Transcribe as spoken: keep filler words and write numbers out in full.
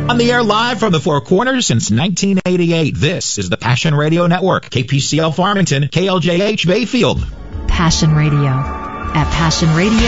On the air live from the Four Corners since nineteen eighty-eight, this is the Passion Radio Network, K P C L Farmington, K L J H Bayfield. Passion Radio at passion radio